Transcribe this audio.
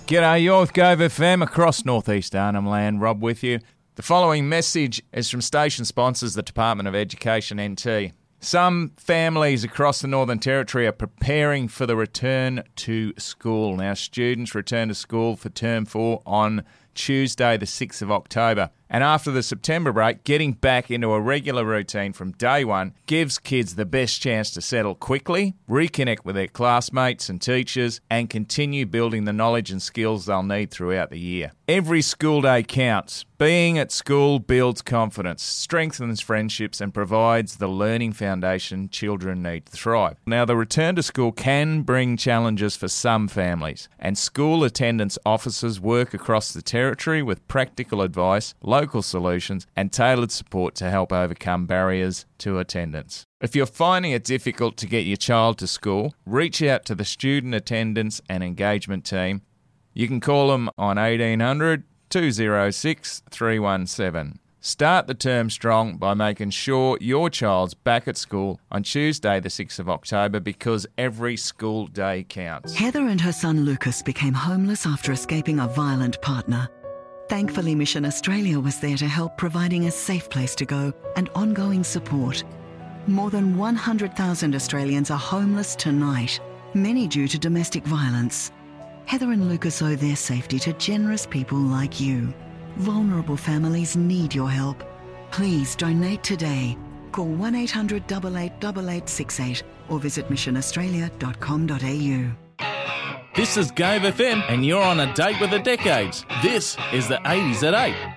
G'day, you're with Gove FM across northeast Arnhem Land. Rob with you. The following message is from station sponsors, the Department of Education NT. Some families across the Northern Territory are preparing for the return to school. Now, students return to school for Term 4 on Tuesday, the 6th of October. And after the September break, getting back into a regular routine from day one gives kids the best chance to settle quickly, reconnect with their classmates and teachers, and continue building the knowledge and skills they'll need throughout the year. Every school day counts. Being at school builds confidence, strengthens friendships, and provides the learning foundation children need to thrive. Now, the return to school can bring challenges for some families, and school attendance officers work across the Territory with practical advice, local solutions, and tailored support to help overcome barriers to attendance. If you're finding it difficult to get your child to school, reach out to the Student Attendance and Engagement Team. You can call them on 1800 206 317. Start the term strong by making sure your child's back at school on Tuesday the 6th of October, because every school day counts. Heather and her son Lucas became homeless after escaping a violent partner. Thankfully, Mission Australia was there to help, providing a safe place to go and ongoing support. More than 100,000 Australians are homeless tonight, many due to domestic violence. Heather and Lucas owe their safety to generous people like you. Vulnerable families need your help. Please donate today. Call 1800 888868 or visit missionaustralia.com.au. This is Gove FM and you're on a date with the decades. This is the 80s at 8.